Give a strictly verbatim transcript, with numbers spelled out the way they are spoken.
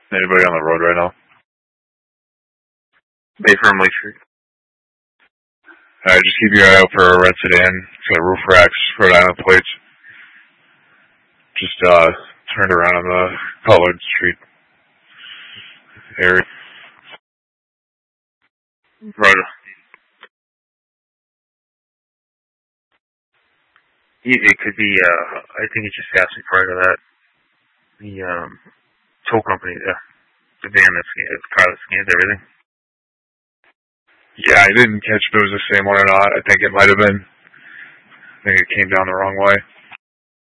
Anybody on the road right now? Bayfront Lake Street. Alright, just keep your eye out for a red sedan. It's got roof racks, Rhode Island plates. Just, uh, turned around on the Colored Street area. Right. It could be, uh, I think it just asked me prior to that. The, um, tow company, the, the van that scanned, the car that scanned everything. Yeah, I didn't catch if it was the same one or not. I think it might have been. I think it came down the wrong way.